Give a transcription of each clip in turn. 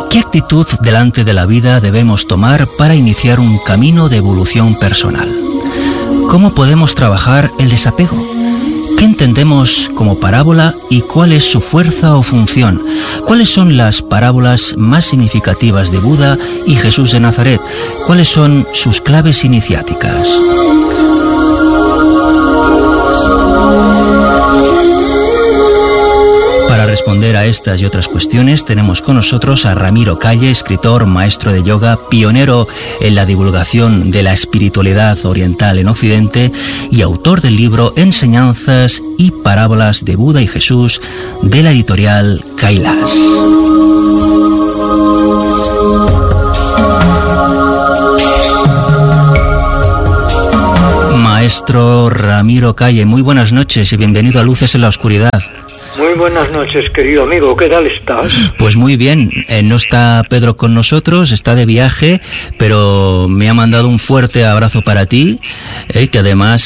¿Qué actitud delante de la vida debemos tomar para iniciar un camino de evolución personal? ¿Cómo podemos trabajar el desapego? ¿Qué entendemos como parábola y cuál es su fuerza o función? ¿Cuáles son las parábolas más significativas de Buda y Jesús de Nazaret? ¿Cuáles son sus claves iniciáticas? Para responder a estas y otras cuestiones tenemos con nosotros a Ramiro Calle, escritor, maestro de yoga, pionero en la divulgación de la espiritualidad oriental en Occidente y autor del libro Enseñanzas y Parábolas de Buda y Jesús, de la editorial Kailas. Maestro Ramiro Calle, muy buenas noches y bienvenido a Luces en la Oscuridad. Muy buenas noches, querido amigo. ¿Qué tal estás? Pues muy bien. No está Pedro con nosotros, está de viaje, pero me ha mandado un fuerte abrazo para ti, que además,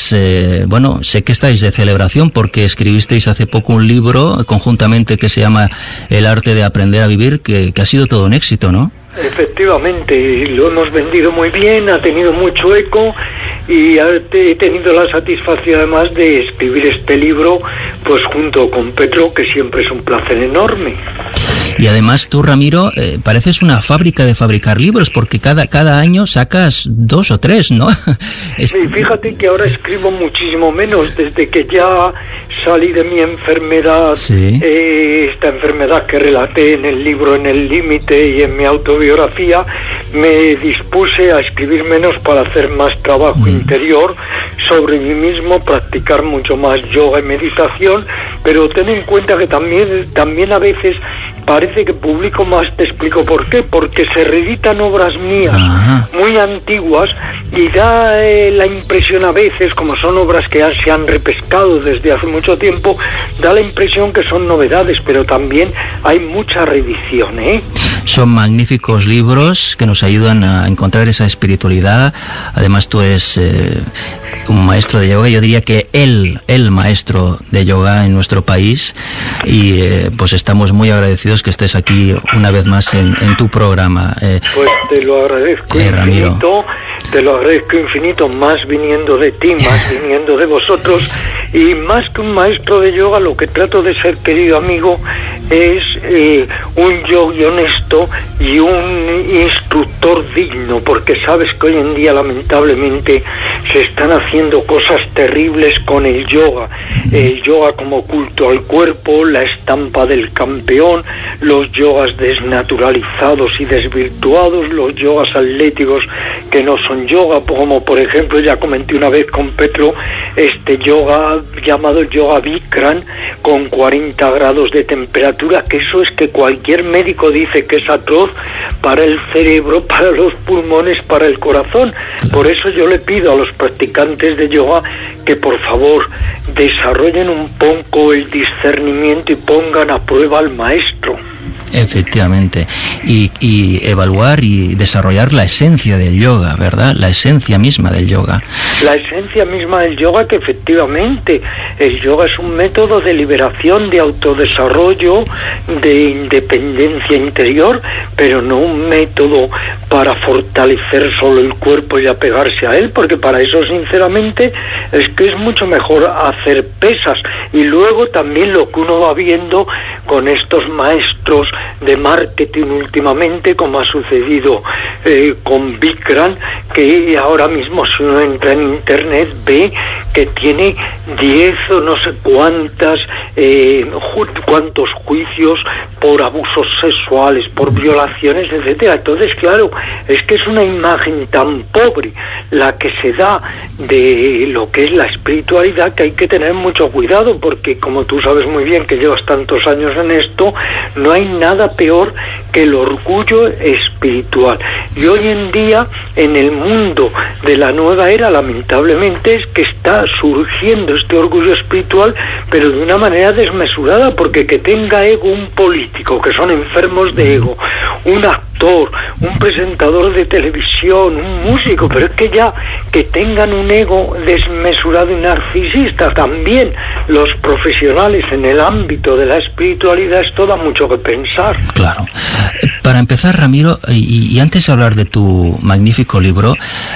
sé que estáis de celebración porque escribisteis hace poco un libro conjuntamente que se llama El arte de aprender a vivir, que ha sido todo un éxito, ¿no? Efectivamente, lo hemos vendido muy bien, ha tenido mucho eco y he tenido la satisfacción además de escribir este libro pues junto con Pedro, que siempre es un placer enorme. Y además tú, Ramiro, pareces una fábrica de fabricar libros, porque cada año sacas 2 o 3, ¿no? Sí, fíjate que ahora escribo muchísimo menos, desde que ya salí de mi enfermedad, sí. Esta enfermedad que relaté en el libro En el Límite y en mi autobiografía, me dispuse a escribir menos para hacer más trabajo interior sobre mí mismo, practicar mucho más yoga y meditación, pero ten en cuenta que también a veces parece que publico más. Te explico por qué. Porque se reeditan obras mías muy antiguas y da la impresión a veces, como son obras que ya se han repescado desde hace mucho tiempo, da la impresión que son novedades, pero también hay mucha reedición, Son magníficos libros que nos ayudan a encontrar esa espiritualidad. Además tú eres un maestro de yoga, yo diría que el maestro de yoga en nuestro país, y pues estamos muy agradecidos que estés aquí una vez más en tu programa. Pues te lo agradezco Ramiro. infinito, te lo agradezco infinito, más viniendo de ti, más viniendo de vosotros, y más que un maestro de yoga, lo que trato de ser, querido amigo, es un yogi honesto y un instructor digno, porque sabes que hoy en día lamentablemente se están haciendo cosas terribles con el yoga como culto al cuerpo, la estampa del campeón, los yogas desnaturalizados y desvirtuados, los yogas atléticos que no son yoga, como por ejemplo ya comenté una vez con Petro, este yoga llamado yoga Bikram con 40 grados de temperatura, que eso es que cualquier médico dice que es atroz para el cerebro, para los pulmones, para el corazón. Por eso yo le pido a los practicantes de yoga que por favor desarrollen un poco el discernimiento y pongan a prueba al maestro. Efectivamente, y evaluar y desarrollar la esencia del yoga, ¿verdad? La esencia misma del yoga. La esencia misma del yoga, que efectivamente el yoga es un método de liberación, de autodesarrollo, de independencia interior, pero no un método para fortalecer solo el cuerpo y apegarse a él, porque para eso sinceramente es que es mucho mejor hacer pesas. Y luego también lo que uno va viendo con estos maestros de marketing últimamente, como ha sucedido con Bikram, que ahora mismo si uno entra en internet ve que tiene 10 o no sé cuántos juicios por abusos sexuales, por violaciones, etcétera. Entonces, claro, es que es una imagen tan pobre la que se da de lo que es la espiritualidad, que hay que tener mucho cuidado, porque como tú sabes muy bien que llevas tantos años en esto, no hay nada peor que el orgullo espiritual. Y hoy en día, en el mundo de la nueva era, lamentablemente, es que está surgiendo este orgullo espiritual, pero de una manera desmesurada, porque que tenga ego un político, que son enfermos de ego, un actor, un presentador de televisión, un músico, pero es que ya que tengan un ego desmesurado y narcisista, también los profesionales en el ámbito de la espiritualidad, esto da mucho que pensar. Claro. Para empezar, Ramiro, y antes de hablar de tu magnífico libro,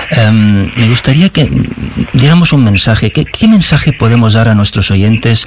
me gustaría que diéramos un mensaje. ¿Qué mensaje podemos dar a nuestros oyentes?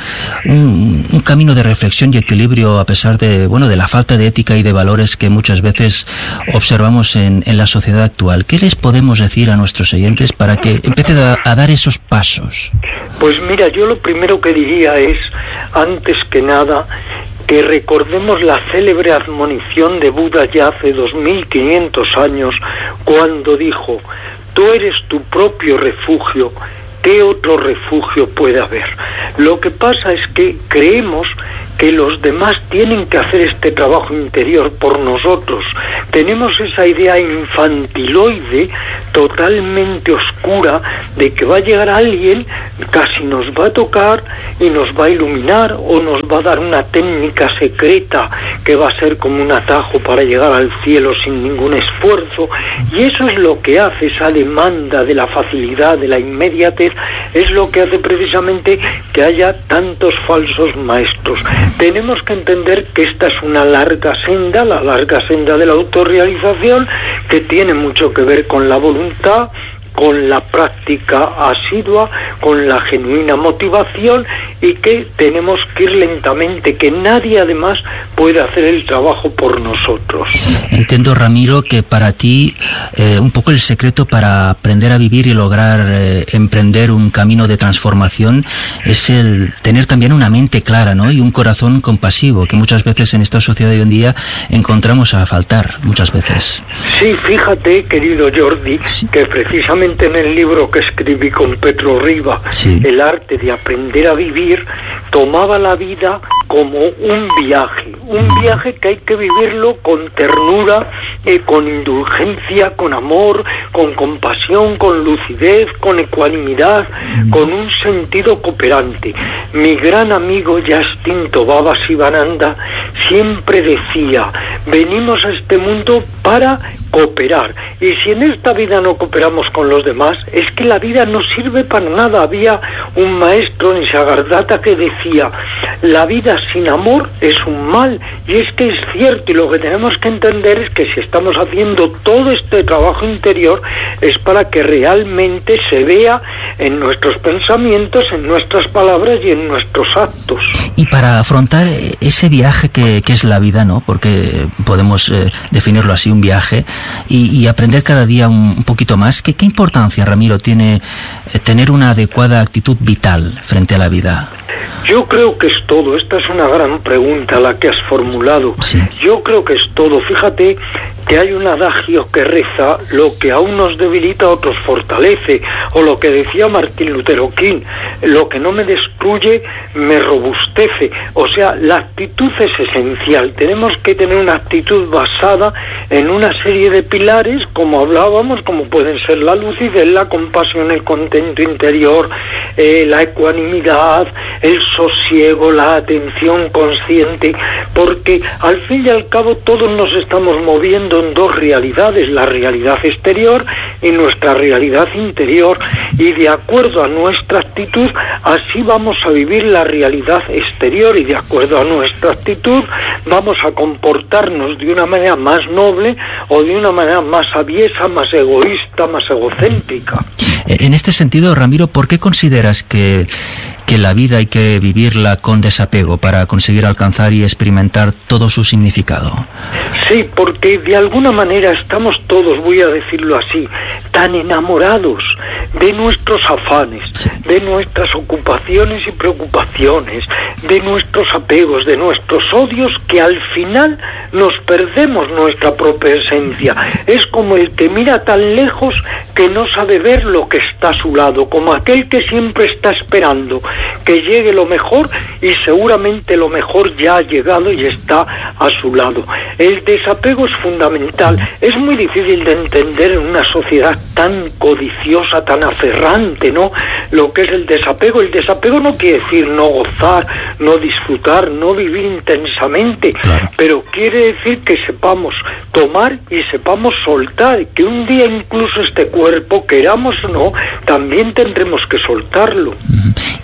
Un camino de reflexión y equilibrio a pesar de la falta de ética y de valores que muchas veces observamos en la sociedad actual. ¿Qué les podemos decir a nuestros oyentes para que empiecen a dar esos pasos? Pues mira, yo lo primero que diría es, antes que nada, que recordemos la célebre admonición de Buda ya hace 2500 años, cuando dijo: tú eres tu propio refugio, ¿qué otro refugio puede haber? Lo que pasa es que creemos que los demás tienen que hacer este trabajo interior por nosotros. Tenemos esa idea infantiloide, totalmente oscura, de que va a llegar alguien, casi nos va a tocar y nos va a iluminar, o nos va a dar una técnica secreta que va a ser como un atajo para llegar al cielo sin ningún esfuerzo. Y eso es lo que hace, esa demanda de la facilidad, de la inmediatez, es lo que hace precisamente que haya tantos falsos maestros. Tenemos que entender que esta es una larga senda, la larga senda de la autorrealización, que tiene mucho que ver con la voluntad, con la práctica asidua, con la genuina motivación, y que tenemos que ir lentamente, que nadie además puede hacer el trabajo por nosotros. Entiendo, Ramiro, que para ti un poco el secreto para aprender a vivir y lograr emprender un camino de transformación es el tener también una mente clara, ¿no? Y un corazón compasivo, que muchas veces en esta sociedad de hoy en día encontramos a faltar, muchas veces. Sí, fíjate, querido Jordi, sí, que precisamente en el libro que escribí con Petro Riva, sí, El arte de aprender a vivir, tomaba la vida como un viaje que hay que vivirlo con ternura, con indulgencia, con amor, con compasión, con lucidez, con ecuanimidad, con un sentido cooperante. Mi gran amigo ya extinto Baba Sivananda siempre decía: venimos a este mundo para cooperar, y si en esta vida no cooperamos con los demás, es que la vida no sirve para nada. Había un maestro, Nisargadatta, que decía: la vida sin amor es un mal, y es que es cierto, y lo que tenemos que entender es que si estamos haciendo todo este trabajo interior es para que realmente se vea en nuestros pensamientos, en nuestras palabras y en nuestros actos. Y para afrontar ese viaje que es la vida, ¿no? Porque podemos definirlo así, un viaje, y aprender cada día un poquito más. ¿Qué importancia, Ramiro, tiene tener una adecuada actitud vital frente a la vida? Yo creo que es todo. Esta es una gran pregunta la que has formulado. Sí. Yo creo que es todo. Fíjate que hay un adagio que reza: lo que a unos debilita a otros fortalece, o lo que decía Martín Lutero King: lo que no me destruye me robustece. O sea, la actitud es esencial. Tenemos que tener una actitud basada en una serie de pilares, como hablábamos, como pueden ser la lucidez, la compasión, el contento interior, la ecuanimidad, el sosiego, la atención consciente, porque al fin y al cabo todos nos estamos moviendo en dos realidades: la realidad exterior y nuestra realidad interior, y de acuerdo a nuestra actitud así vamos a vivir la realidad exterior, y de acuerdo a nuestra actitud vamos a comportarnos de una manera más noble o de una manera más aviesa, más egoísta, más egocéntrica. En este sentido, Ramiro, ¿por qué consideras que la vida hay que vivirla con desapego para conseguir alcanzar y experimentar todo su significado? Sí, porque de alguna manera estamos todos, voy a decirlo así, tan enamorados de nuestros afanes, sí, de nuestras ocupaciones y preocupaciones, de nuestros apegos, de nuestros odios, que al final nos perdemos nuestra propia esencia. Es como el que mira tan lejos que no sabe ver lo que está a su lado, como aquel que siempre está esperando que llegue lo mejor, y seguramente lo mejor ya ha llegado y está a su lado. El desapego es fundamental. Es muy difícil de entender en una sociedad tan codiciosa, tan aferrante, ¿no? Lo que es el desapego. El desapego no quiere decir no gozar, no disfrutar, no vivir intensamente, claro, pero quiere decir que sepamos tomar y sepamos soltar, que un día incluso este cuerpo, queramos o no, también tendremos que soltarlo.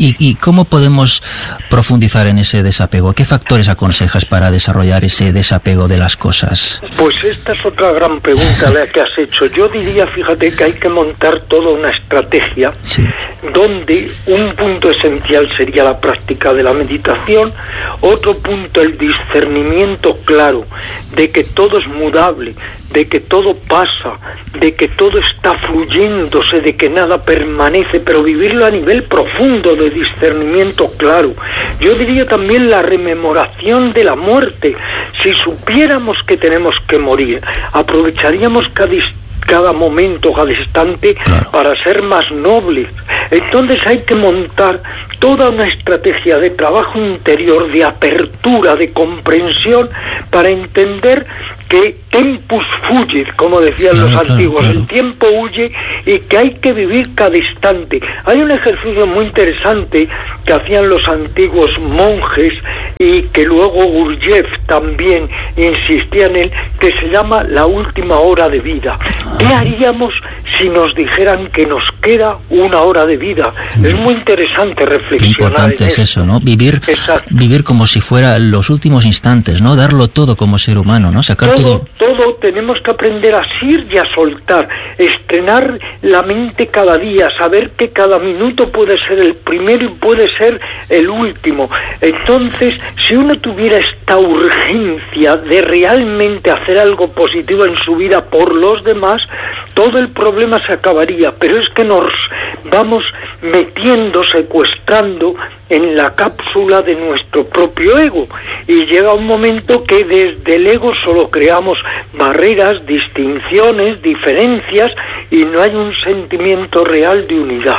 ¿Y cómo podemos profundizar en ese desapego? ¿Qué factores aconsejas para desarrollar ese desapego de las cosas? Pues esta es otra gran pregunta la que has hecho. Yo diría, fíjate, que hay que montar toda una estrategia, sí, donde un punto esencial sería la práctica de la meditación, otro punto el discernimiento claro de que todo es mudable, de que todo pasa, de que todo está fluyéndose, de que nada permanece, pero vivirlo a nivel profundo de discernimiento claro. Yo diría también la rememoración de la muerte. Si supiéramos que tenemos que morir, aprovecharíamos cada momento, cada instante, claro, para ser más nobles. Entonces hay que montar toda una estrategia de trabajo interior, de apertura, de comprensión, para entender que tempus fugit, como decían los antiguos, claro. El tiempo huye y que hay que vivir cada instante. Hay un ejercicio muy interesante que hacían los antiguos monjes y que luego Gurdjieff también insistía en él, que se llama la última hora de vida. ¿Qué haríamos si nos dijeran que nos queda una hora de vida? Es muy interesante reflexionar. Qué importante es eso, ¿no? Vivir como si fuera los últimos instantes, ¿no? Darlo todo como ser humano, ¿no? Sacar todo tenemos que aprender a asir y a soltar, estrenar la mente cada día, saber que cada minuto puede ser el primero y puede ser el último. Entonces, si uno tuviera esta urgencia de realmente hacer algo positivo en su vida por los demás, todo el problema se acabaría. Pero es que nos vamos metiendo, secuestrando en la cápsula de nuestro propio ego, y llega un momento que desde el ego solo creamos barreras, distinciones, diferencias, y no hay un sentimiento real de unidad.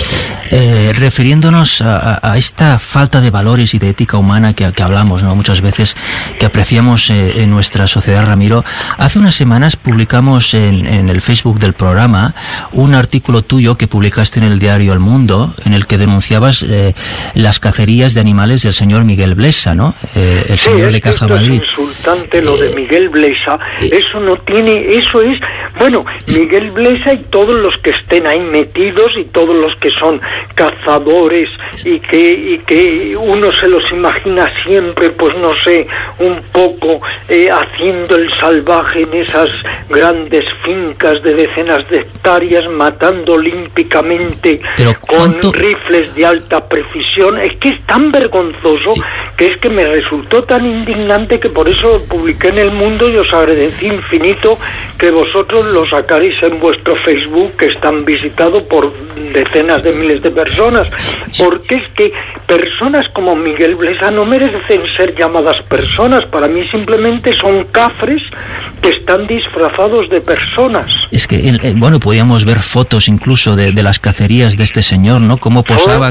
Refiriéndonos a esta falta de valores y de ética humana que hablamos, ¿no?, muchas veces, que apreciamos en nuestra sociedad, Ramiro, hace unas semanas publicamos en el Facebook del programa un artículo tuyo que publicaste en el diario El Mundo, en el que denunciabas las cacerías de animales del señor Miguel Blesa, ¿no? El señor de Caja Madrid. Es insultante lo de Miguel Blesa. Eso no tiene, eso es, bueno, Miguel Blesa y todos los que estén ahí metidos y todos los que son cazadores y que uno se los imagina siempre, pues no sé, un poco haciendo el salvaje en esas grandes fincas de decenas de hectáreas, matando olímpicamente con rifles de alta precisión. Es que es tan vergonzoso, que es que me resultó tan indignante, que por eso lo publiqué en El Mundo, y os agradecí infinito que vosotros lo sacaréis en vuestro Facebook, que están visitados por decenas de miles de personas, porque es que personas como Miguel Blesa no merecen ser llamadas personas. Para mí simplemente son cafres que están disfrazados de personas. Es que, bueno, podíamos ver fotos incluso de las cacerías de este señor, ¿no? Cómo posaba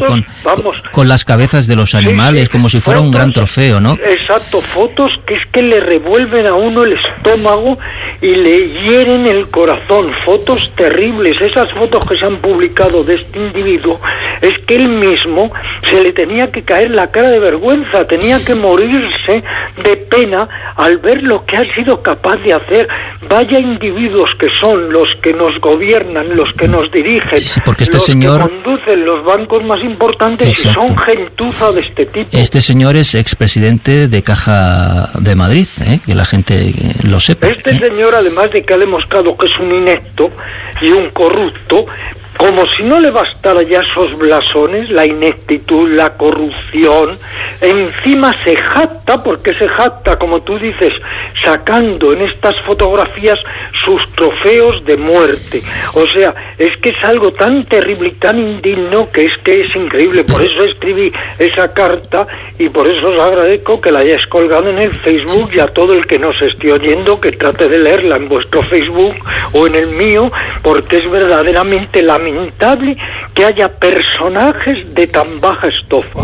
con las cabezas de los animales, como si fuera un gran trofeo, ¿no? Exacto, fotos que es que le revuelven a uno el estómago y le hieren el corazón, fotos terribles. Esas fotos que se han publicado de este individuo, es que él mismo se le tenía que caer la cara de vergüenza, tenía que morirse de pena al ver lo que ha sido capaz de hacer. Vaya individuos que son los que nos gobiernan, los que nos dirigen, porque este los señor que conducen los bancos más importantes. Exacto. Y son gentuza de este tipo. Este señor es expresidente de Caja de Madrid, que la gente lo sepa. Este señor, además de que ha demostrado que es un inepto y un corrupto, como si no le bastara ya esos blasones, la ineptitud, la corrupción, encima se jacta, porque se jacta, como tú dices, sacando en estas fotografías sus trofeos de muerte. O sea, es que es algo tan terrible y tan indigno que es increíble. Por eso escribí esa carta, y por eso os agradezco que la hayáis colgado en el Facebook, y a todo el que nos esté oyendo que trate de leerla en vuestro Facebook o en el mío, porque es verdaderamente lamentable que haya personajes de tan baja estofa.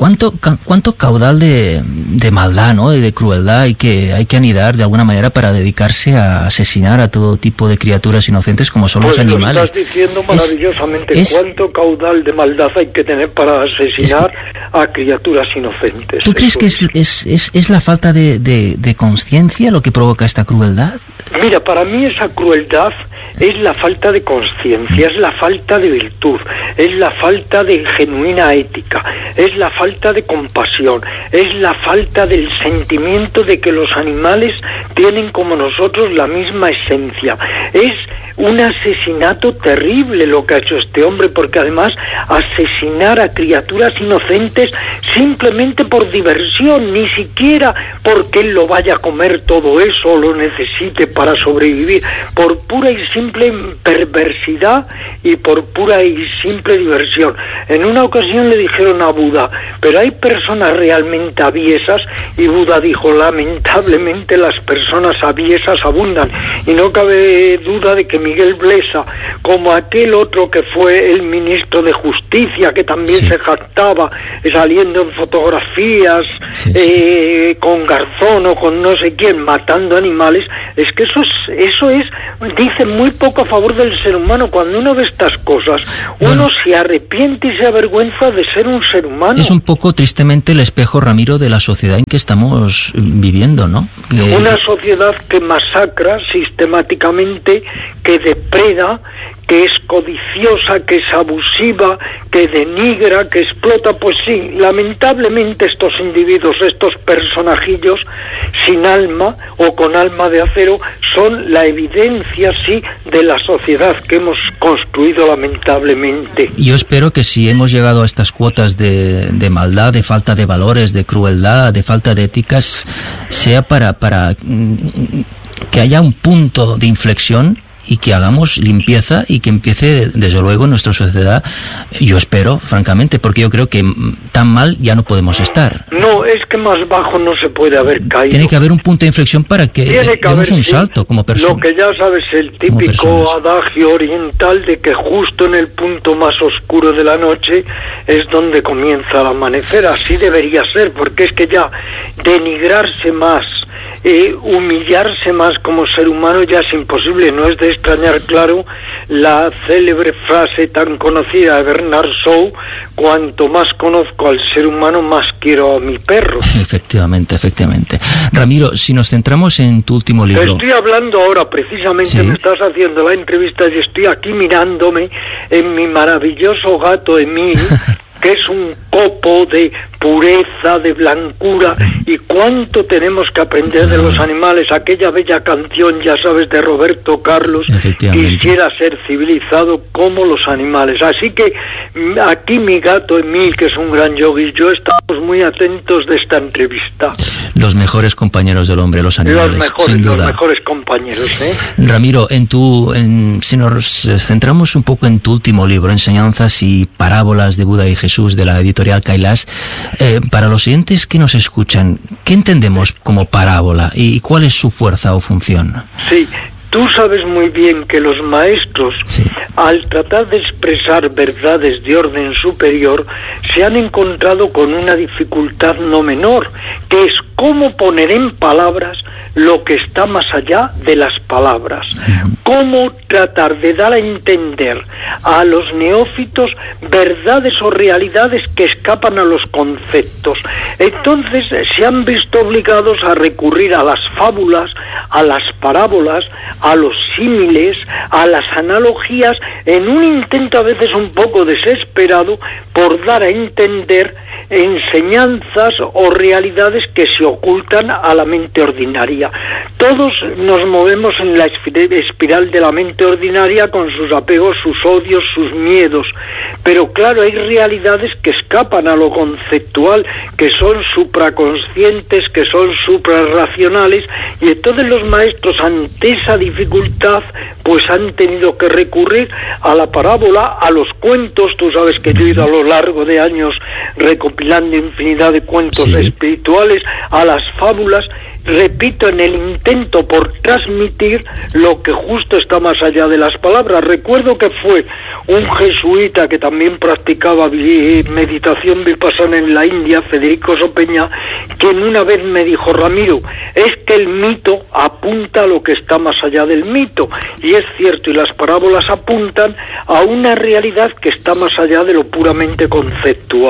¿Cuánto caudal de maldad, ¿no?, y de crueldad hay que anidar de alguna manera para dedicarse a asesinar a todo tipo de criaturas inocentes como son los animales? Lo estás diciendo maravillosamente. ¿Cuánto caudal de maldad hay que tener para asesinar a criaturas inocentes? ¿Tú crees que es la falta de conciencia lo que provoca esta crueldad? Mira, para mí esa crueldad es la falta de conciencia, es la falta de virtud, es la falta de genuina ética, es la falta de compasión, es la falta del sentimiento de que los animales tienen como nosotros la misma esencia. Es un asesinato terrible lo que ha hecho este hombre, porque además asesinar a criaturas inocentes simplemente por diversión, ni siquiera porque él lo vaya a comer todo eso o lo necesite para sobrevivir, por pura y simple perversidad y por pura y simple diversión. En una ocasión le dijeron a Buda, pero hay personas realmente aviesas, y Buda dijo, lamentablemente las personas aviesas abundan, y no cabe duda de que Miguel Blesa, como aquel otro que fue el ministro de Justicia, que también se jactaba saliendo en fotografías con Garzón o con no sé quién, matando animales, es que eso es dice muy poco a favor del ser humano. Cuando uno ve estas cosas, uno se arrepiente y se avergüenza de ser un ser humano. Es un poco, tristemente, el espejo, Ramiro, de la sociedad en que estamos viviendo, ¿no? Una sociedad que masacra sistemáticamente, que depreda, que es codiciosa, que es abusiva, que denigra, que explota. Pues sí, lamentablemente estos individuos, estos personajillos sin alma o con alma de acero, son la evidencia, sí, de la sociedad que hemos construido lamentablemente. Yo espero que si hemos llegado a estas cuotas de maldad, de falta de valores, de crueldad, de falta de éticas, sea para que haya un punto de inflexión y que hagamos limpieza y que empiece, desde luego, en nuestra sociedad. Yo espero, francamente, porque yo creo que tan mal ya no podemos estar. No, es que más bajo no se puede haber caído. Tiene que haber un punto de inflexión para que demos un salto como personas. Lo que ya sabes, el típico adagio oriental de que justo en el punto más oscuro de la noche es donde comienza el amanecer. Así debería ser, porque es que ya denigrarse más, humillarse más como ser humano ya es imposible. No es de extrañar, claro, la célebre frase tan conocida de Bernard Shaw: cuanto más conozco al ser humano, más quiero a mi perro. Efectivamente. Ramiro, si nos centramos en tu último libro... Te estoy hablando ahora, precisamente, ¿sí? Me estás haciendo la entrevista y estoy aquí mirándome en mi maravilloso gato Emil, que es un copo de pureza, de blancura, y cuánto tenemos que aprender de los animales. Aquella bella canción, ya sabes, de Roberto Carlos, quisiera ser civilizado como los animales. Así que aquí mi gato Emil, que es un gran yogi, y yo estamos muy atentos de esta entrevista. Los mejores compañeros del hombre, los animales, sin duda. Los mejores compañeros, ¿eh? Ramiro, si nos centramos un poco en tu último libro, Enseñanzas y Parábolas de Buda y Jesús, de la editorial Kailash, para los oyentes que nos escuchan, ¿qué entendemos como parábola y cuál es su fuerza o función? Sí, tú sabes muy bien que los maestros, al tratar de expresar verdades de orden superior, se han encontrado con una dificultad no menor, que es cómo poner en palabras lo que está más allá de las palabras. Cómo tratar de dar a entender a los neófitos verdades o realidades que escapan a los conceptos. Entonces se han visto obligados a recurrir a las fábulas, a las parábolas, a los símiles, a las analogías, en un intento a veces un poco desesperado por dar a entender enseñanzas o realidades que se ocultan a la mente ordinaria. Todos nos movemos en la espiral de la mente ordinaria con sus apegos, sus odios, sus miedos, pero claro, hay realidades que escapan a lo conceptual, que son supraconscientes, que son suprarracionales, y entonces los maestros, ante esa dificultad, pues han tenido que recurrir a la parábola, a los cuentos. Tú sabes que yo he ido a lo largo de años recopilando infinidad de cuentos espirituales, a las fábulas, repito, en el intento por transmitir lo que justo está más allá de las palabras. Recuerdo que fue un jesuita que también practicaba meditación vipassana en la India, Federico Sopeña, quien una vez me dijo: Ramiro, es que el mito apunta a lo que está más allá del mito, y es cierto, y las parábolas apuntan a una realidad que está más allá de lo puramente conceptual.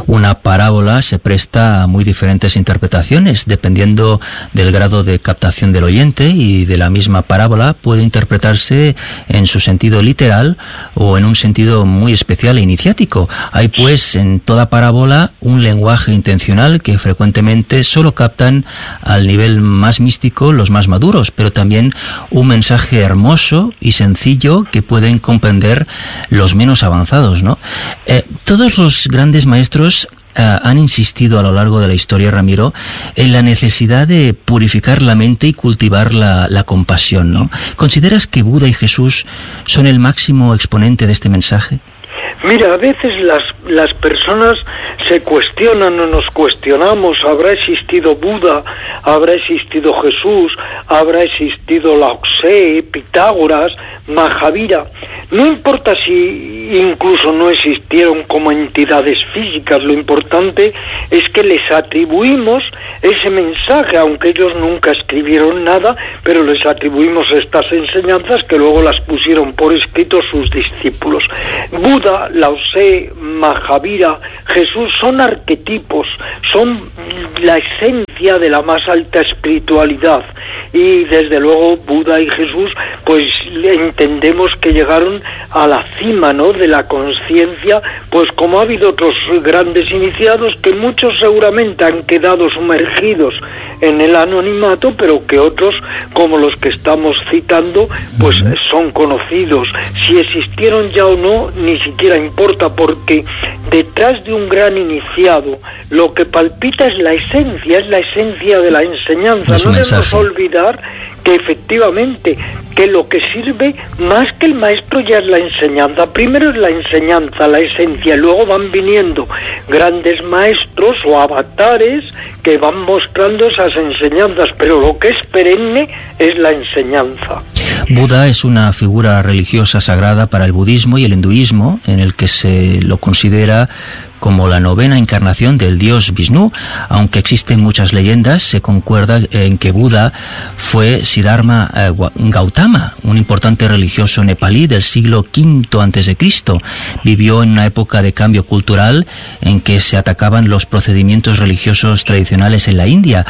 Una parábola se presta a muy diferentes interpretaciones, dependiendo del grado de captación del oyente, y de la misma parábola puede interpretarse en su sentido literal o en un sentido muy especial e iniciático. Hay pues en toda parábola un lenguaje intencional que frecuentemente solo captan al nivel más místico los más maduros, pero también un mensaje hermoso y sencillo que pueden comprender los menos avanzados, ¿no? Todos los grandes maestros han insistido a lo largo de la historia, Ramiro, en la necesidad de purificar la mente y cultivar la compasión, ¿no? ¿Consideras que Buda y Jesús son el máximo exponente de este mensaje? Mira, a veces las personas se cuestionan o nos cuestionamos, ¿habrá existido Buda? ¿Habrá existido Jesús? ¿Habrá existido Lao Tse, Pitágoras, Mahavira? No importa si incluso no existieron como entidades físicas, lo importante es que les atribuimos ese mensaje, aunque ellos nunca escribieron nada, pero les atribuimos estas enseñanzas que luego las pusieron por escrito sus discípulos. Buda, Lao Tse, Mahavira, Jesús son arquetipos, son la esencia de la más alta espiritualidad, y desde luego Buda y Jesús pues entendemos que llegaron a la cima, ¿no?, de la conciencia, pues como ha habido otros grandes iniciados que muchos seguramente han quedado sumergidos en el anonimato, pero que otros, como los que estamos citando, pues son conocidos. Si existieron ya o no, ni siquiera importa, porque detrás de un gran iniciado lo que palpita es la esencia de la enseñanza. No debemos olvidar que efectivamente que lo que sirve más que el maestro ya es la enseñanza. Primero es la enseñanza, la esencia, y luego van viniendo grandes maestros o avatares que van mostrando esas enseñanzas, pero lo que es perenne es la enseñanza. Buda es una figura religiosa sagrada para el budismo y el hinduismo, en el que se lo considera como la novena encarnación del dios Vishnu. Aunque existen muchas leyendas, se concuerda en que Buda fue Siddhartha Gautama, un importante religioso nepalí del siglo V a.C. Vivió en una época de cambio cultural en que se atacaban los procedimientos religiosos tradicionales en la India.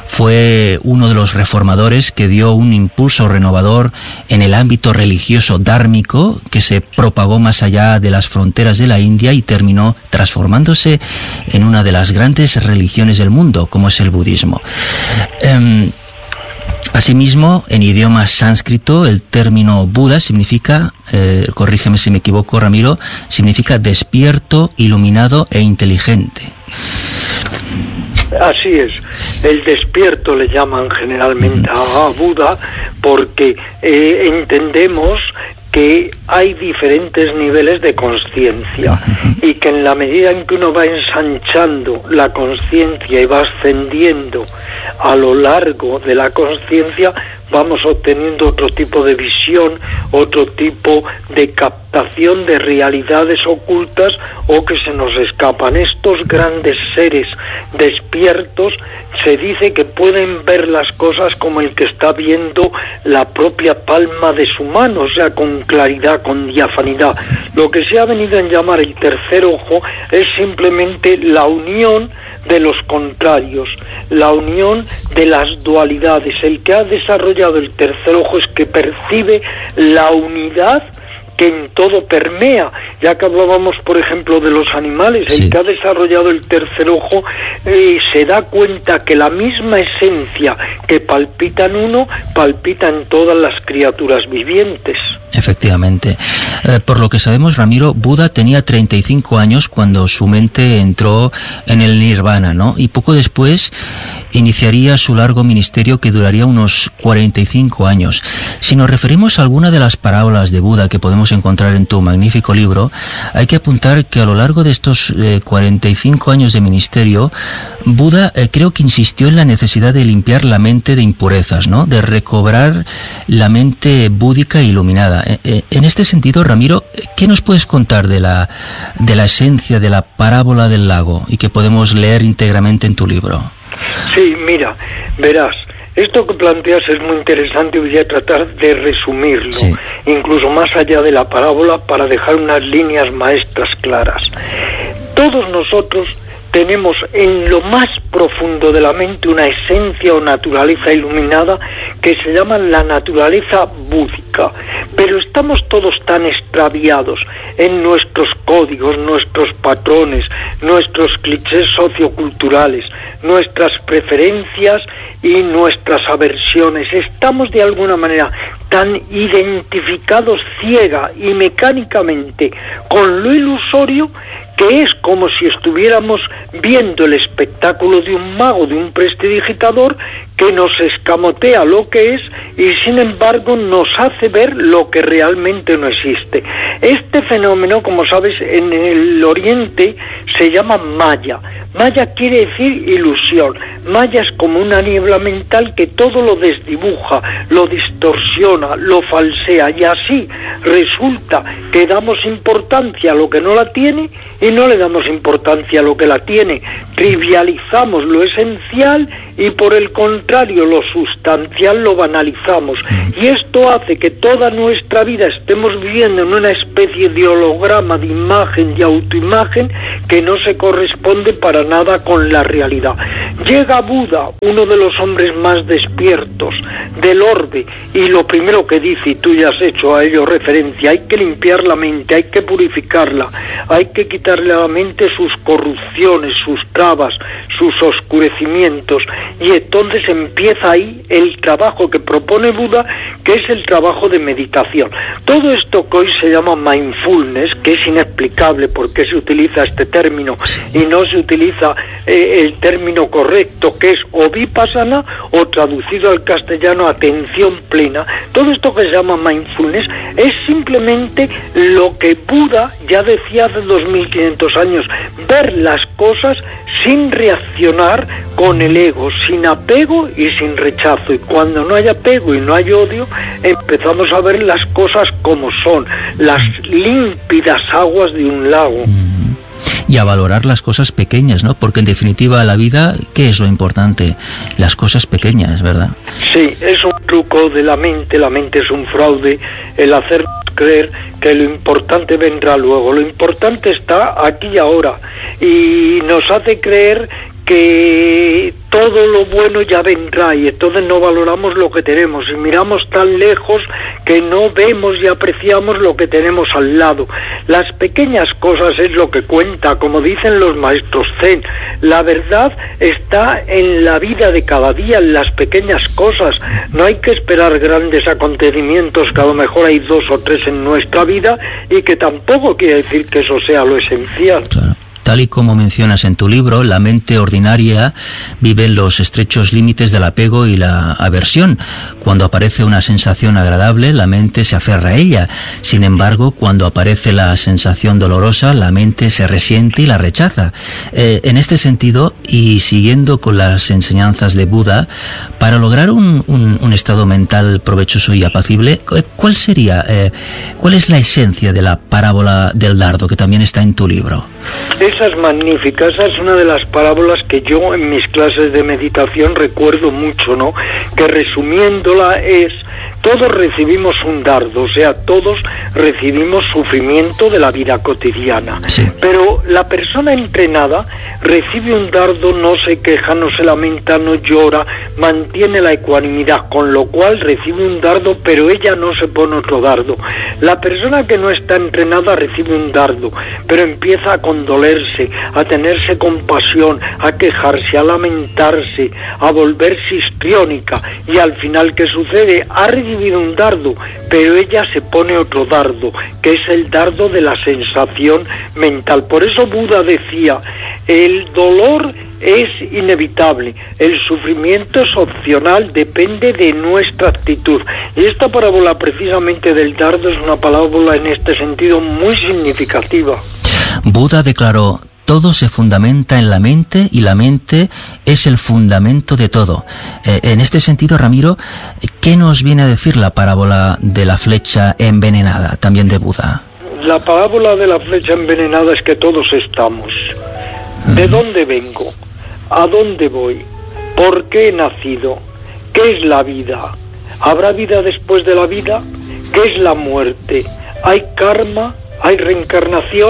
Fue uno de los reformadores que dio un impulso renovador en el ámbito religioso dármico, que se propagó más allá de las fronteras de la India y terminó transformándose en una de las grandes religiones del mundo, como es el budismo. Asimismo, en idioma sánscrito, el término Buda significa, corrígeme si me equivoco, Ramiro, significa despierto, iluminado e inteligente. Así es, el despierto le llaman generalmente a Buda, porque entendemos que hay diferentes niveles de conciencia y que en la medida en que uno va ensanchando la conciencia y va ascendiendo a lo largo de la conciencia, vamos obteniendo otro tipo de visión, otro tipo de captación de realidades ocultas o que se nos escapan. Estos grandes seres despiertos se dice que pueden ver las cosas como el que está viendo la propia palma de su mano, o sea, con claridad, con diafanidad. Lo que se ha venido a llamar el tercer ojo es simplemente la unión de los contrarios, la unión de las dualidades. El que ha desarrollado el tercer ojo es que percibe la unidad que en todo permea. Ya que hablábamos, por ejemplo, de los animales, sí. El que ha desarrollado el tercer ojo se da cuenta que la misma esencia que palpita en uno, palpita en todas las criaturas vivientes. Efectivamente. Por lo que sabemos, Ramiro, Buda tenía 35 años cuando su mente entró en el nirvana, ¿no? Y poco después iniciaría su largo ministerio que duraría unos 45 años. Si nos referimos a alguna de las parábolas de Buda que podemos encontrar en tu magnífico libro, hay que apuntar que a lo largo de estos 45 años de ministerio, Buda creo que insistió en la necesidad de limpiar la mente de impurezas, ¿no? De recobrar la mente búdica e iluminada. En este sentido, Ramiro, ¿qué nos puedes contar de la esencia de la parábola del lago y que podemos leer íntegramente en tu libro? Sí, mira, verás, esto que planteas es muy interesante y voy a tratar de resumirlo, sí. Incluso más allá de la parábola, para dejar unas líneas maestras claras. Todos nosotros tenemos en lo más profundo de la mente una esencia o naturaleza iluminada que se llama la naturaleza búdica, pero estamos todos tan extraviados en nuestros códigos, nuestros patrones, nuestros clichés socioculturales, nuestras preferencias y nuestras aversiones. Estamos de alguna manera tan identificados ciega y mecánicamente con lo ilusorio que es como si estuviéramos viendo el espectáculo de un mago, de un prestidigitador que nos escamotea lo que es y sin embargo nos hace ver lo que realmente no existe. Este fenómeno, como sabes, en el Oriente se llama Maya. Maya quiere decir ilusión. Maya es como una niebla mental que todo lo desdibuja, lo distorsiona, lo falsea, y así resulta que damos importancia a lo que no la tiene y no le damos importancia a lo que la tiene. Trivializamos lo esencial y por el contrario lo sustancial lo banalizamos, y esto hace que toda nuestra vida estemos viviendo en una especie de holograma, de imagen, de autoimagen que no se corresponde para nada con la realidad. Llega Buda, uno de los hombres más despiertos del orbe, y lo primero que dice, y tú ya has hecho a ello referencia, hay que limpiar la mente, hay que purificarla, hay que quitarle a la mente sus corrupciones, sus trabas, sus oscurecimientos, y entonces empieza ahí el trabajo que propone Buda, que es el trabajo de meditación. Todo esto que hoy se llama mindfulness, que es inexplicable por qué se utiliza este término y no se utiliza el término correcto, que es o vipassana, o traducido al castellano atención plena. Todo esto que se llama mindfulness es simplemente lo que Buda ya decía hace 2500 años, ver las cosas sin reaccionar con el ego, sin apego y sin rechazo. Y cuando no hay apego y no hay odio, empezamos a ver las cosas como son, las límpidas aguas de un lago. Y a valorar las cosas pequeñas, ¿no? Porque en definitiva la vida, ¿qué es lo importante? Las cosas pequeñas, ¿verdad? Sí, es un truco de la mente es un fraude, el hacernos creer que lo importante vendrá luego. Lo importante está aquí y ahora, y nos hace creer que todo lo bueno ya vendrá, y entonces no valoramos lo que tenemos y miramos tan lejos que no vemos y apreciamos lo que tenemos al lado. Las pequeñas cosas es lo que cuenta, como dicen los maestros zen. La verdad está en la vida de cada día, en las pequeñas cosas. No hay que esperar grandes acontecimientos, que a lo mejor hay 2 o 3 en nuestra vida, y que tampoco quiere decir que eso sea lo esencial. Claro. Tal y como mencionas en tu libro, la mente ordinaria vive en los estrechos límites del apego y la aversión. Cuando aparece una sensación agradable, la mente se aferra a ella. Sin embargo, cuando aparece la sensación dolorosa, la mente se resiente y la rechaza. En este sentido, y siguiendo con las enseñanzas de Buda, para lograr un estado mental provechoso y apacible, ¿cuál es la esencia de la parábola del dardo, que también está en tu libro? Esa es magnífica, esa es una de las parábolas que yo en mis clases de meditación recuerdo mucho, ¿no? Que resumiéndola es, todos recibimos un dardo, o sea, todos recibimos sufrimiento de la vida cotidiana. Sí. Pero la persona entrenada recibe un dardo, no se queja, no se lamenta, no llora, mantiene la ecuanimidad, con lo cual recibe un dardo, pero ella no se pone otro dardo. La persona que no está entrenada recibe un dardo, pero empieza a condolerse, a tenerse compasión, a quejarse, a lamentarse, a volverse histriónica, y al final, ¿qué sucede? Ha recibido un dardo, pero ella se pone otro dardo, que es el dardo de la sensación mental. Por eso Buda decía, el dolor es inevitable, el sufrimiento es opcional, depende de nuestra actitud. Y esta parábola precisamente del dardo es una parábola en este sentido muy significativa. Buda declaró: todo se fundamenta en la mente y la mente es el fundamento de todo. En este sentido, Ramiro, ¿qué nos viene a decir la parábola de la flecha envenenada, también de Buda? La parábola de la flecha envenenada es que todos estamos. ¿De dónde vengo? ¿A dónde voy? ¿Por qué he nacido? ¿Qué es la vida? ¿Habrá vida después de la vida? ¿Qué es la muerte? ¿Hay karma? ¿Hay reencarnación?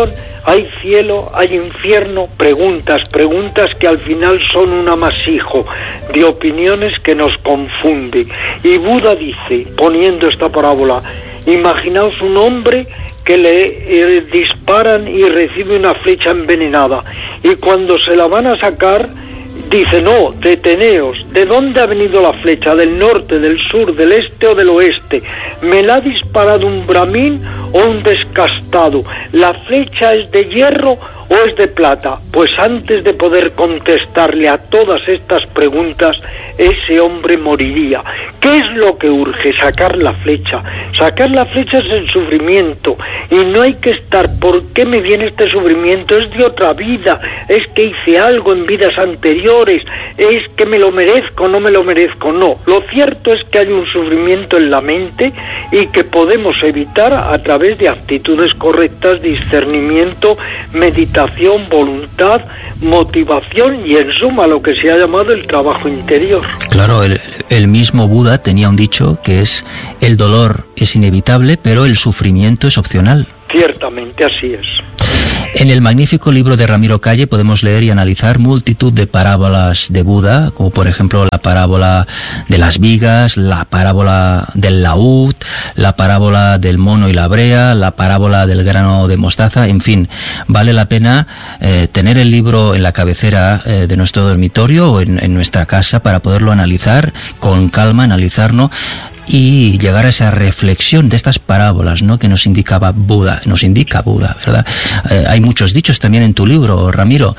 Hay cielo, hay infierno, preguntas que al final son un amasijo de opiniones que nos confunde. Y Buda dice, poniendo esta parábola, imaginaos un hombre que le disparan y recibe una flecha envenenada, y cuando se la van a sacar, dice, no, deteneos, ¿de dónde ha venido la flecha? ¿Del norte, del sur, del este o del oeste? ¿Me la ha disparado un brahmin o un descastado? ¿La flecha es de hierro o es de plata? Pues antes de poder contestarle a todas estas preguntas, ese hombre moriría. ¿Qué es lo que urge? Sacar la flecha. Sacar la flecha es el sufrimiento, y no hay que estar, ¿por qué me viene este sufrimiento? Es de otra vida, es que hice algo en vidas anteriores, es que me lo merezco, no me lo merezco. No, lo cierto es que hay un sufrimiento en la mente y que podemos evitar a través de actitudes correctas, discernimiento, meditación, voluntad, motivación y en suma lo que se ha llamado el trabajo interior. Claro, el mismo Buda tenía un dicho que es: el dolor es inevitable, pero el sufrimiento es opcional. Ciertamente, así es. En el magnífico libro de Ramiro Calle podemos leer y analizar multitud de parábolas de Buda, como por ejemplo la parábola de las vigas, la parábola del laúd, la parábola del mono y la brea, la parábola del grano de mostaza, en fin, vale la pena tener el libro en la cabecera de nuestro dormitorio o en nuestra casa para poderlo analizar con calma, analizarlo y llegar a esa reflexión de estas parábolas, ¿no?, que nos indica Buda, ¿verdad? Hay muchos dichos también en tu libro, Ramiro.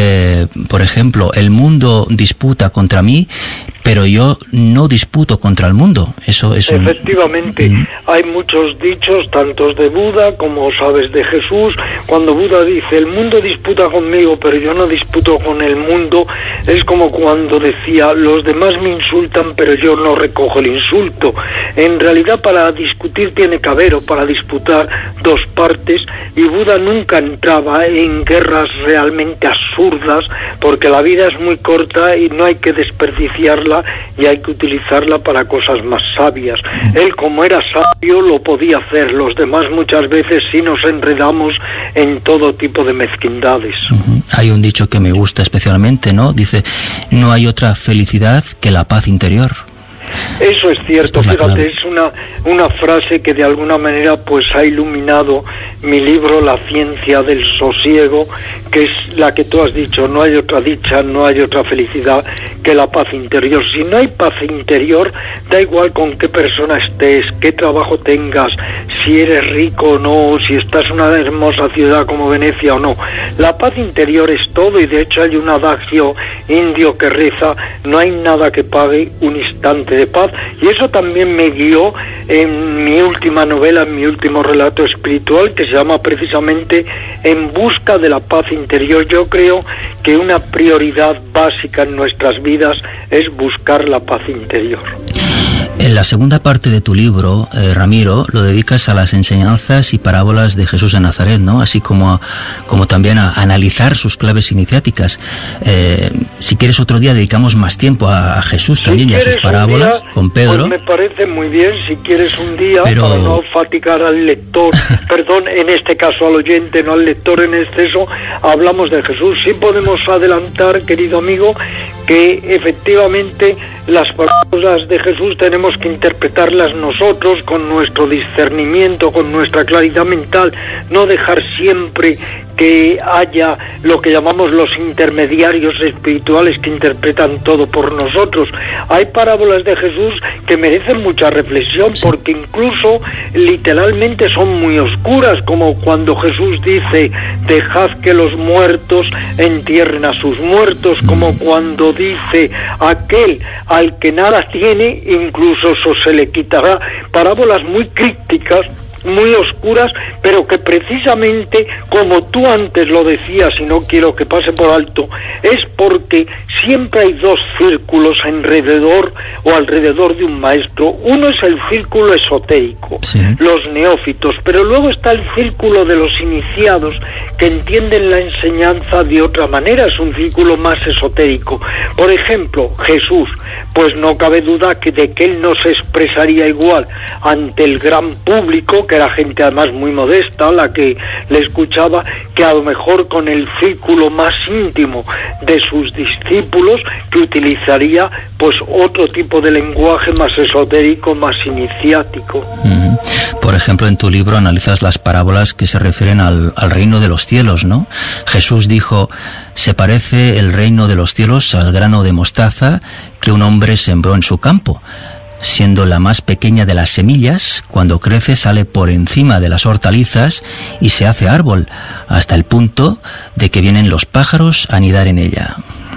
Por ejemplo, el mundo disputa contra mí, pero yo no disputo contra el mundo. Eso es efectivamente. Hay muchos dichos, tantos de Buda como sabes de Jesús. Cuando Buda dice, el mundo disputa conmigo, pero yo no disputo con el mundo, es como cuando decía, los demás me insultan, pero yo no recojo el insulto. En realidad, para discutir tiene que haber, o para disputar, dos partes, y Buda nunca entraba en guerras realmente absurdas, porque la vida es muy corta y no hay que desperdiciarla, y hay que utilizarla para cosas más sabias. Él, como era sabio, lo podía hacer. Los demás muchas veces sí nos enredamos en todo tipo de mezquindades. Hay un dicho que me gusta especialmente, ¿no? Dice, no hay otra felicidad que la paz interior. Eso es cierto, fíjate, es una frase que de alguna manera pues ha iluminado mi libro La ciencia del sosiego, que es la que tú has dicho, no hay otra dicha, no hay otra felicidad que la paz interior. Si no hay paz interior, da igual con qué persona estés, qué trabajo tengas, si eres rico o no, si estás en una hermosa ciudad como Venecia o no. La paz interior es todo, y de hecho hay un adagio indio que reza, no hay nada que pague un instante de paz, y eso también me guió en mi última novela, en mi último relato espiritual, que se llama precisamente En busca de la paz interior. Yo creo que una prioridad básica en nuestras vidas es buscar la paz interior. En la segunda parte de tu libro, Ramiro, lo dedicas a las enseñanzas y parábolas de Jesús de Nazaret, ¿no? Así como también a analizar sus claves iniciáticas. Si quieres otro día dedicamos más tiempo a Jesús también y a sus parábolas con Pedro. Pues me parece muy bien, si quieres un día, para no fatigar al lector, perdón, en este caso al oyente, no al lector en exceso, hablamos de Jesús. Sí podemos adelantar, querido amigo, que efectivamente las parábolas de Jesús tenemos que interpretarlas nosotros con nuestro discernimiento, con nuestra claridad mental, no dejar siempre que haya lo que llamamos los intermediarios espirituales que interpretan todo por nosotros. Hay parábolas de Jesús que merecen mucha reflexión, porque incluso literalmente son muy oscuras, como cuando Jesús dice, dejad que los muertos entierren a sus muertos, como cuando dice, aquel al que nada tiene, incluso eso se le quitará. Parábolas muy crípticas, muy oscuras, pero que precisamente, como tú antes lo decías, y no quiero que pase por alto, es porque siempre hay dos círculos alrededor de un maestro. Uno es el círculo esotérico, sí, los neófitos, pero luego está el círculo de los iniciados, que entienden la enseñanza de otra manera, es un círculo más esotérico. Por ejemplo, Jesús, pues no cabe duda de que él no se expresaría igual ante el gran público que era gente además muy modesta la que le escuchaba, que a lo mejor con el círculo más íntimo de sus discípulos, que utilizaría pues otro tipo de lenguaje más esotérico, más iniciático. Por ejemplo, en tu libro analizas las parábolas que se refieren al reino de los cielos, ¿no? Jesús dijo: se parece el reino de los cielos al grano de mostaza que un hombre sembró en su campo. Siendo la más pequeña de las semillas, cuando crece sale por encima de las hortalizas y se hace árbol, hasta el punto de que vienen los pájaros a anidar en ella.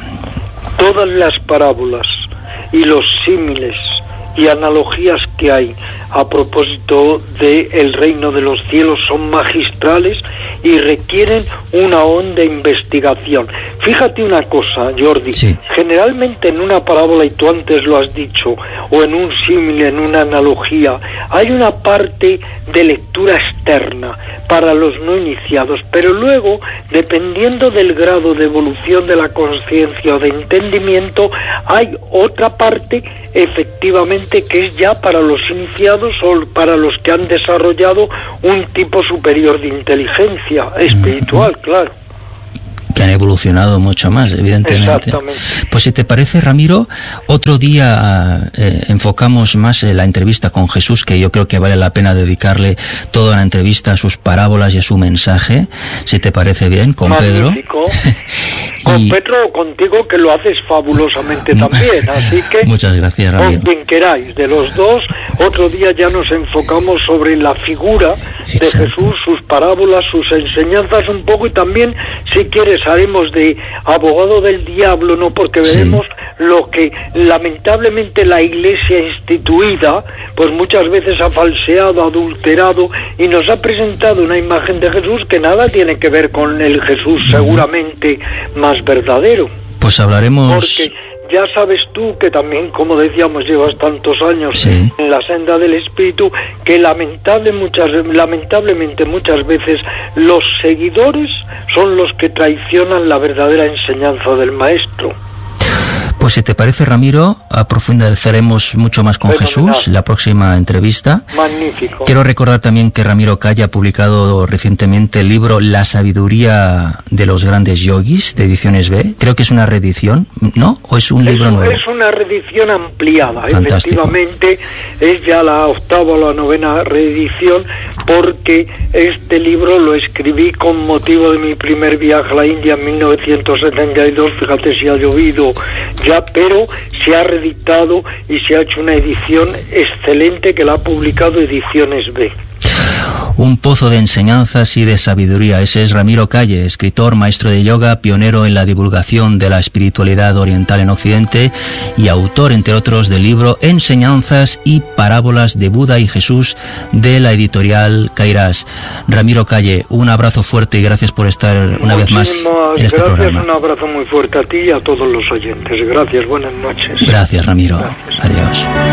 Todas las parábolas y los símiles y analogías que hay a propósito del reino de los cielos son magistrales y requieren una honda investigación. Fíjate una cosa, Jordi, sí. Generalmente en una parábola, y tú antes lo has dicho, o en un símil, en una analogía, hay una parte de lectura externa para los no iniciados, pero luego, dependiendo del grado de evolución de la conciencia o de entendimiento, hay otra parte efectivamente que es ya para los iniciados o para los que han desarrollado un tipo superior de inteligencia espiritual, claro. Que han evolucionado mucho más, evidentemente. Exactamente. Pues si te parece, Ramiro, otro día enfocamos más la entrevista con Jesús, que yo creo que vale la pena dedicarle toda una entrevista a sus parábolas y a su mensaje, si te parece bien, con Magnífico. Pedro. Con Pedro o contigo, que lo haces fabulosamente también, así que muchas gracias, Ramiro. Con quien queráis, de los dos, otro día ya nos enfocamos sobre la figura de Jesús, sus parábolas, sus enseñanzas un poco, y también, si quieres, haremos de abogado del diablo, ¿no? Porque veremos lo que lamentablemente la Iglesia instituida, pues muchas veces ha falseado, adulterado, y nos ha presentado una imagen de Jesús que nada tiene que ver con el Jesús seguramente más verdadero. Pues hablaremos... Porque ya sabes tú que también, como decíamos, llevas tantos años en la senda del espíritu, que lamentablemente muchas veces los seguidores son los que traicionan la verdadera enseñanza del maestro. Pues si te parece, Ramiro, profundizaremos mucho más con Jesús en la próxima entrevista. Magnífico. Quiero recordar también que Ramiro Calle ha publicado recientemente el libro La sabiduría de los grandes yogis, de Ediciones B. Creo que es una reedición, ¿no? ¿O es un libro nuevo? Es una reedición ampliada. Fantástico. Efectivamente, es ya la 8ª o la 9ª reedición, porque este libro lo escribí con motivo de mi primer viaje a la India en 1972. Fíjate si ha llovido ya, pero se ha reeditado y se ha hecho una edición excelente que la ha publicado Ediciones B. Un pozo de enseñanzas y de sabiduría. Ese es Ramiro Calle, escritor, maestro de yoga, pionero en la divulgación de la espiritualidad oriental en Occidente y autor, entre otros, del libro Enseñanzas y Parábolas de Buda y Jesús, de la editorial Kairas. Ramiro Calle, un abrazo fuerte y gracias por estar una vez más en este programa. Un abrazo muy fuerte a ti y a todos los oyentes. Gracias, buenas noches. Gracias, Ramiro. Gracias. Adiós.